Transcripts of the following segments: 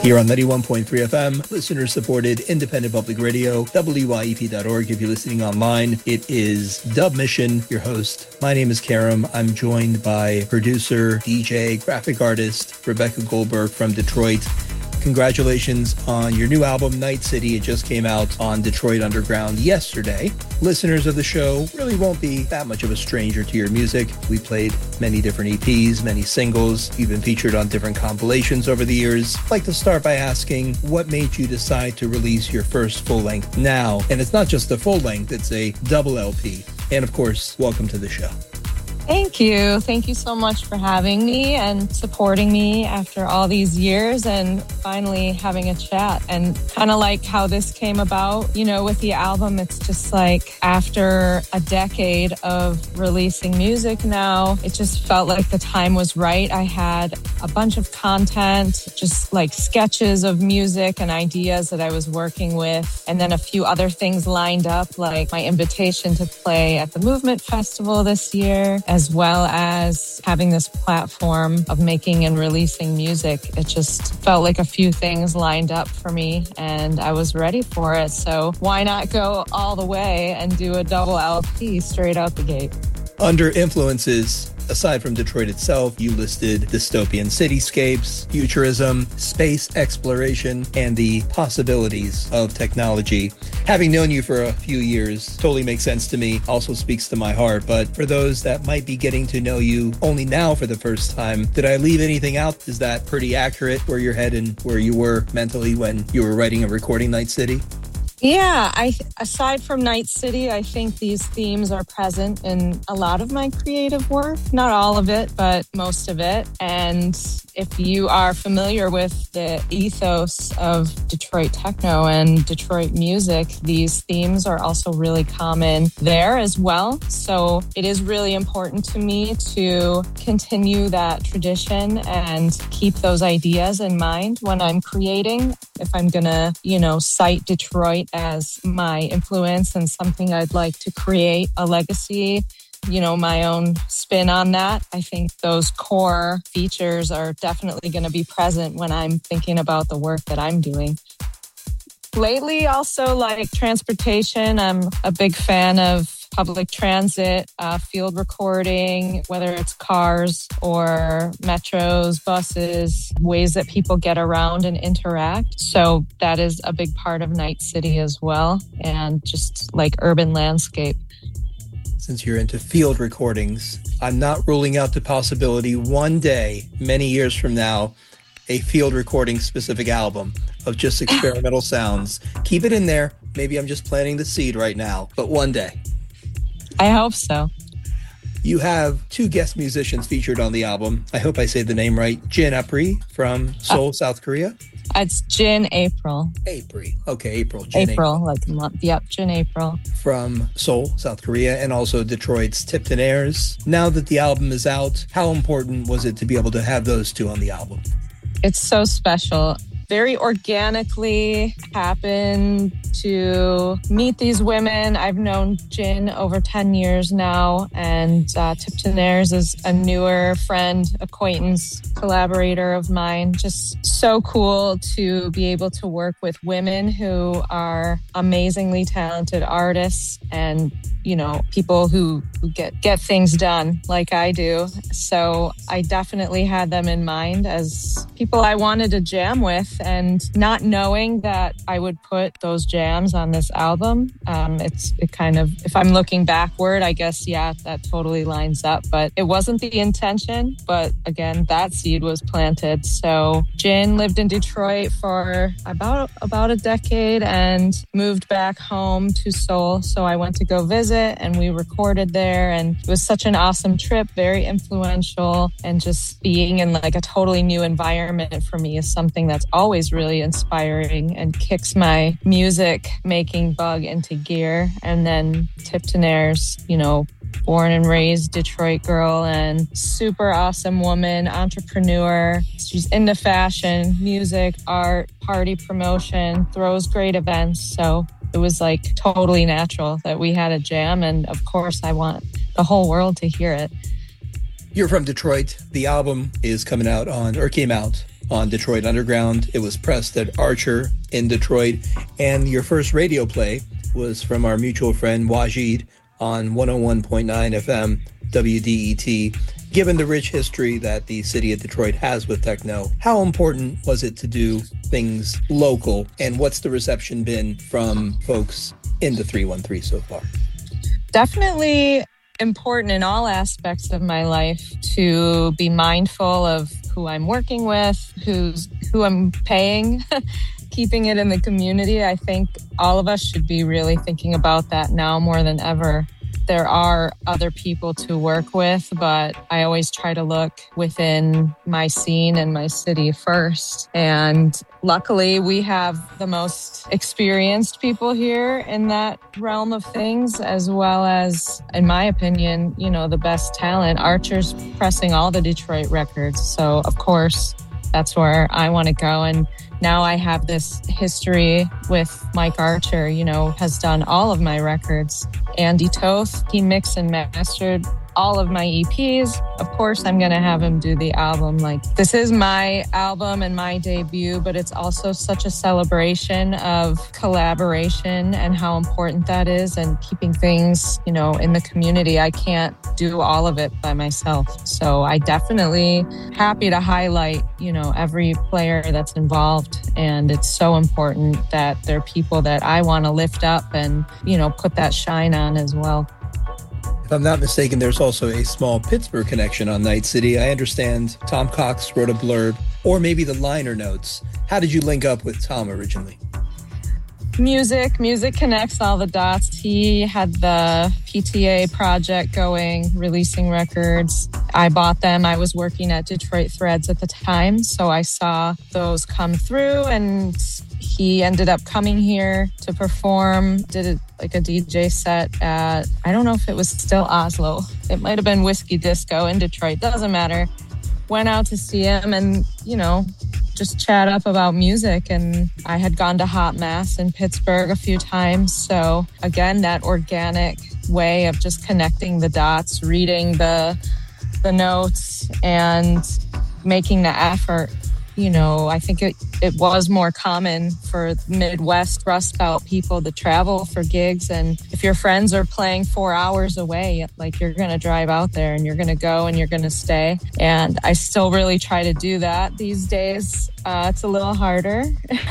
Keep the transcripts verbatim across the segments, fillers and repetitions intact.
Here on ninety-one point three F M, listener-supported independent public radio, W Y E P dot org. If you're listening online, it is Dub Mission, your host. My name is Karam. I'm joined by producer, D J, graphic artist, Rebecca Goldberg from Detroit. Congratulations on your new album, Night City. It just came out on Detroit Underground yesterday. Listeners of the show really won't be that much of a stranger to your music. We played many different E Ps, many singles. You've been featured on different compilations over the years. I'd like to start by asking, what made you decide to release your first full-length now? And it's not just a full-length, it's a double L P. And of course, welcome to the show. Thank you. Thank you so much for having me and supporting me after all these years and finally having a chat. And kind of like how this came about, you know, with the album, it's just like after a decade of releasing music now, it just felt like the time was right. I had a bunch of content, just like sketches of music and ideas that I was working with. And then a few other things lined up, like my invitation to play at the Movement Festival this year, as well as having this platform of making and releasing music. It just felt like a few things lined up for me and I was ready for it. So why not go all the way and do a double L P straight out the gate? Under influences, aside from Detroit itself, you listed dystopian cityscapes, futurism, space exploration, and the possibilities of technology. Having known you for a few years totally makes sense to me, also speaks to my heart. But for those that might be getting to know you only now for the first time, did I leave anything out? Is that pretty accurate, where you're headed and where you were mentally when you were writing and recording Night City? Yeah, I aside from Night City, I think these themes are present in a lot of my creative work. Not all of it, but most of it. And if you are familiar with the ethos of Detroit techno and Detroit music, these themes are also really common there as well. So it is really important to me to continue that tradition and keep those ideas in mind when I'm creating. If I'm going to, you know, cite Detroit as my influence and something I'd like to create a legacy, you know, my own spin on that. I think those core features are definitely going to be present when I'm thinking about the work that I'm doing. Lately, also like transportation, I'm a big fan of public transit, uh, field recording, whether it's cars or metros, buses, ways that people get around and interact. So that is a big part of Night City as well, and just like urban landscape. Since you're into field recordings, I'm not ruling out the possibility one day, many years from now, a field recording specific album of just experimental sounds. Keep it in there. Maybe I'm just planting the seed right now, but one day. I hope so. You have two guest musicians featured on the album. I hope I say the name right. Jin Apri from Seoul, uh, South Korea. It's Jin April. April. Okay, April. Jin April, April, like a month. Yep, Jin April. From Seoul, South Korea, and also Detroit's Tipton Airs. Now that the album is out, how important was it to be able to have those two on the album? It's so special. Very organically happened to meet these women. I've known Jin over ten years now, and uh, Tipton Airs is a newer friend, acquaintance, collaborator of mine. Just so cool to be able to work with women who are amazingly talented artists and, you know, people who, who get, get things done like I do. So I definitely had them in mind as people I wanted to jam with, and not knowing that I would put those jams on this album. Um, it's it kind of, if I'm looking backward, I guess, yeah, that totally lines up, but it wasn't the intention. But again, that seed was planted. So Jin lived in Detroit for about, about a decade and moved back home to Seoul. So I went to go visit and we recorded there, and it was such an awesome trip, very influential, and just being in like a totally new environment for me is something that's always really inspiring and kicks my music making bug into gear. And then Tipton Airs, you know, born and raised Detroit girl and super awesome woman, entrepreneur. She's into fashion, music, art, party promotion, throws great events. So it was like totally natural that we had a jam. And of course, I want the whole world to hear it. You're from Detroit. The album is coming out on, or came out on Detroit Underground. It was pressed at Archer in Detroit. And your first radio play was from our mutual friend Wajid on one oh one point nine F M W D E T. Given the rich history that the city of Detroit has with techno, how important was it to do things local? And what's the reception been from folks in the three one three so far? Definitely important in all aspects of my life to be mindful of who I'm working with, who's who I'm paying, keeping it in the community. I think all of us should be really thinking about that now more than ever. There are other people to work with, but I always try to look within my scene and my city first. And luckily, we have the most experienced people here in that realm of things, as well as, in my opinion, you know, the best talent. Archer's pressing all the Detroit records. So, of course, that's where I want to go. And now I have this history with Mike Archer, you know, has done all of my records. Andy Toth, he mixed and mastered all of my E Ps. Of course, I'm going to have him do the album. Like, this is my album and my debut, but it's also such a celebration of collaboration and how important that is, and keeping things, you know, in the community. I can't do all of it by myself. So I definitely happy to highlight, you know, every player that's involved. And it's so important that they're people that I want to lift up and, you know, put that shine on as well. If I'm not mistaken, there's also a small Pittsburgh connection on Night City. I understand Tom Cox wrote a blurb, or maybe the liner notes. How did you link up with Tom originally? Music. Music connects all the dots. He had the P T A project going, releasing records. I bought them. I was working at Detroit Threads at the time, so I saw those come through, and he ended up coming here to perform, did it like a D J set at, I don't know if it was still Oslo. It might have been Whiskey Disco in Detroit. Doesn't matter. Went out to see him and, you know, just chat up about music. And I had gone to Hot Mass in Pittsburgh a few times. So again, that organic way of just connecting the dots, reading the the notes and making the effort. You know, I think it, it was more common for Midwest Rust Belt people to travel for gigs. And if your friends are playing four hours away, like, you're going to drive out there and you're going to go and you're going to stay. And I still really try to do that these days. Uh, it's a little harder.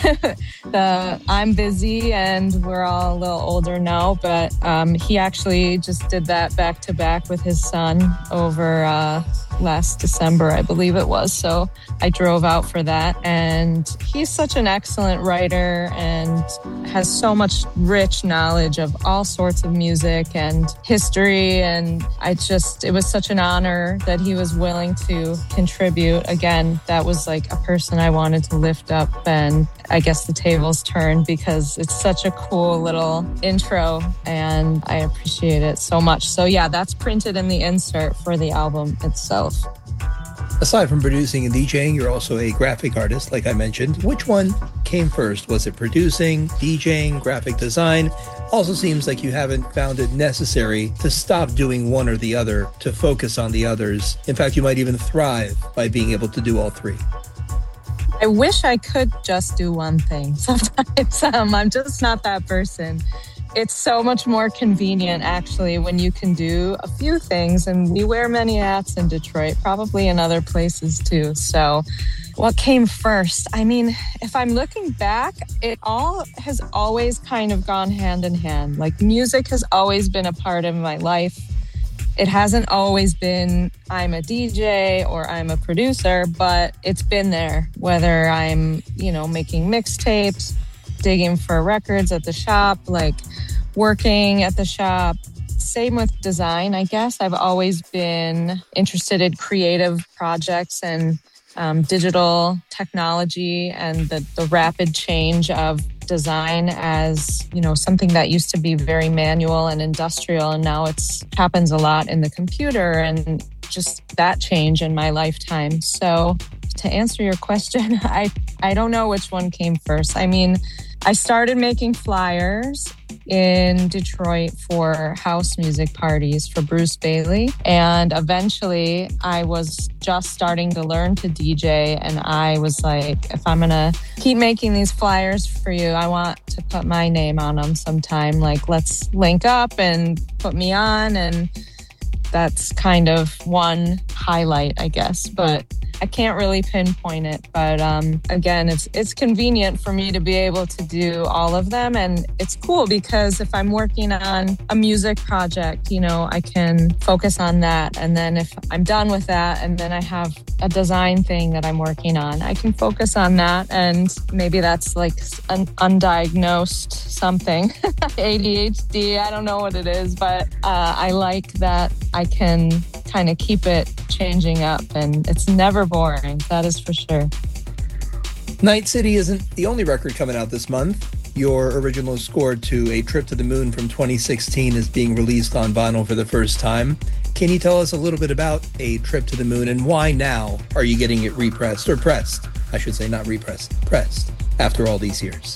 the I'm busy and we're all a little older now, but um, he actually just did that back to back with his son over uh, last December, I believe it was. So I drove out for that. And he's such an excellent writer and has so much rich knowledge of all sorts of music and history. And I just, it was such an honor that he was willing to contribute. Again, that was like a person I wanted to lift up, and I guess the tables turned because it's such a cool little intro and I appreciate it so much. So yeah, that's printed in the insert for the album itself. Aside from producing and DJing, you're also a graphic artist, like I mentioned. Which one came first? Was it producing, DJing, graphic design? Also seems like you haven't found it necessary to stop doing one or the other, to focus on the others. In fact, you might even thrive by being able to do all three. I wish I could just do one thing. Sometimes um, I'm just not that person. It's so much more convenient, actually, when you can do a few things. And we wear many hats in Detroit, probably in other places too. So what came first? I mean, if I'm looking back, it all has always kind of gone hand in hand. Like, music has always been a part of my life. It hasn't always been I'm a D J or I'm a producer, but it's been there, whether I'm, you know, making mixtapes, digging for records at the shop, like working at the shop. Same with design, I guess. I've always been interested in creative projects and um, digital technology and the, the rapid change of design as, you know, something that used to be very manual and industrial, and now it's happens a lot in the computer, and just that change in my lifetime. So to answer your question, I, I don't know which one came first. I mean, I started making flyers in Detroit for house music parties for Bruce Bailey. And eventually I was just starting to learn to D J. And I was like, if I'm going to keep making these flyers for you, I want to put my name on them sometime. Like, let's link up and put me on. And that's kind of one highlight, I guess. But I can't really pinpoint it, but um, again, it's it's convenient for me to be able to do all of them. And it's cool because if I'm working on a music project, you know, I can focus on that. And then if I'm done with that and then I have a design thing that I'm working on, I can focus on that. And maybe that's like an undiagnosed something, A D H D, I don't know what it is, but uh, I like that I can kind of keep it changing up, and it's never boring, that is for sure. Night City isn't the only record coming out this month. Your original score to A Trip to the Moon from twenty sixteen is being released on vinyl for the first time. Can you tell us a little bit about A Trip to the Moon and why now are you getting it repressed, or pressed? I should say not repressed, pressed, after all these years.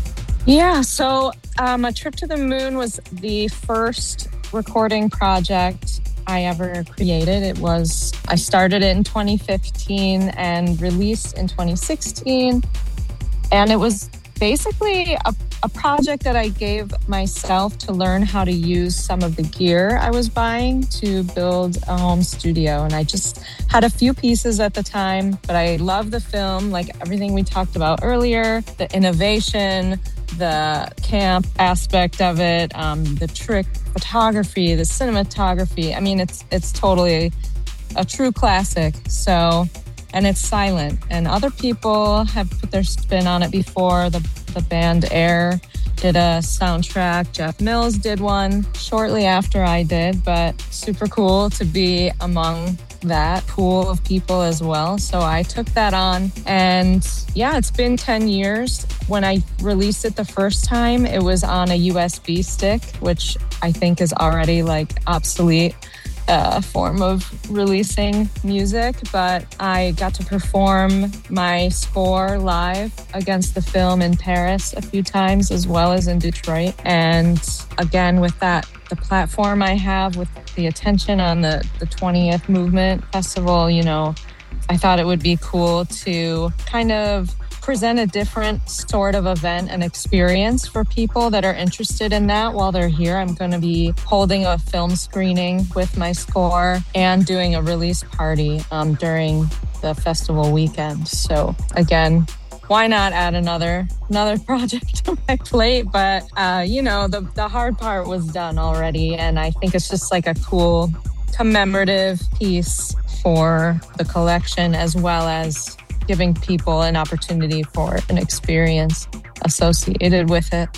Yeah, so um, A Trip to the Moon was the first recording project I ever created. It was, I started it in twenty fifteen and released in twenty sixteen. And it was basically a, a project that I gave myself to learn how to use some of the gear I was buying to build a home studio. And I just had a few pieces at the time, but I love the film, like everything we talked about earlier, the innovation, the camp aspect of it, um, the trick photography, the cinematography. I mean, it's it's totally a true classic. So, and it's silent. And other people have put their spin on it before. The the band Air did a soundtrack. Jeff Mills did one shortly after I did, but super cool to be among that pool of people as well. So I took that on, and yeah, it's been ten years. When I released it the first time, it was on a U S B stick, which I think is already like obsolete uh, form of releasing music. But I got to perform my score live against the film in Paris a few times, as well as in Detroit. And again, with that, the platform I have with the attention on the, the twentieth Movement Festival, you know, I thought it would be cool to kind of present a different sort of event and experience for people that are interested in that while they're here. I'm going to be holding a film screening with my score and doing a release party um, during the festival weekend. So again, why not add another another project to my plate? But, uh, you know, the, the hard part was done already. And I think it's just like a cool commemorative piece for the collection, as well as giving people an opportunity for an experience associated with it.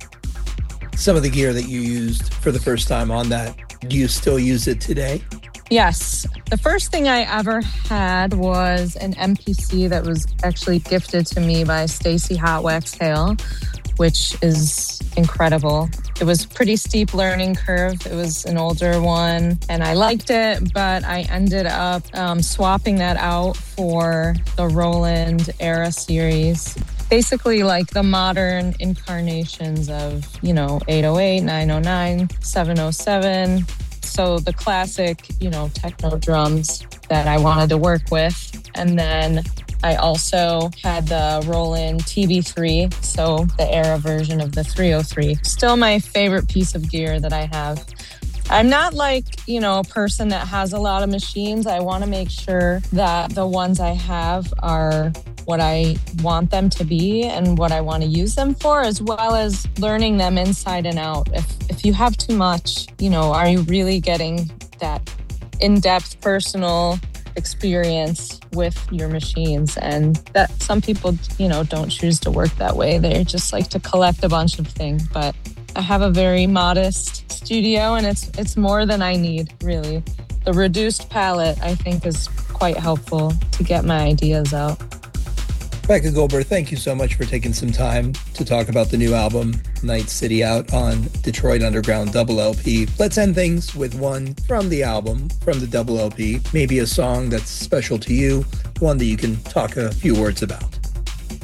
Some of the gear that you used for the first time on that, do you still use it today? Yes. The first thing I ever had was an M P C that was actually gifted to me by Stacy Hot Wax Hale, which is incredible. It was a pretty steep learning curve. It was an older one and I liked it, but I ended up um, swapping that out for the Roland Era series. Basically like the modern incarnations of, you know, eight oh eight, nine oh nine, seven oh seven. So the classic, you know, techno drums that I wanted to work with. And then I also had the Roland T B three, so the Era version of the three oh three. Still my favorite piece of gear that I have. I'm not like, you know, a person that has a lot of machines. I want to make sure that the ones I have are what I want them to be and what I want to use them for, as well as learning them inside and out. If if you have too much, you know, are you really getting that in-depth personal experience with your machines? And that some people, you know, don't choose to work that way. They just like to collect a bunch of things. But I have a very modest studio and it's it's more than I need, really. The reduced palette, I think, is quite helpful to get my ideas out. Becca Goldberg, thank you so much for taking some time to talk about the new album, Night City, out on Detroit Underground double L P. Let's end things with one from the album, from the double L P, maybe a song that's special to you, one that you can talk a few words about.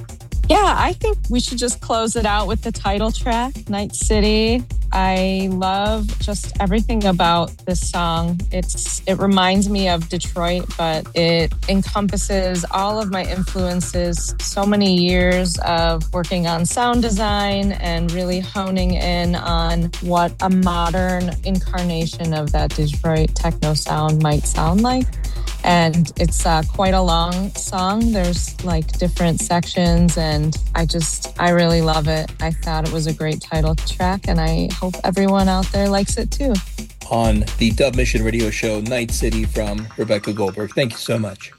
Yeah, I think we should just close it out with the title track, Night City. I love just everything about this song. It's it reminds me of Detroit, but it encompasses all of my influences, so many years of working on sound design and really honing in on what a modern incarnation of that Detroit techno sound might sound like. And it's uh, quite a long song. There's like different sections, and I just, I really love it. I thought it was a great title track, and I hope everyone out there likes it too. On the Dub Mission Radio Show, Night City from Rebecca Goldberg. Thank you so much.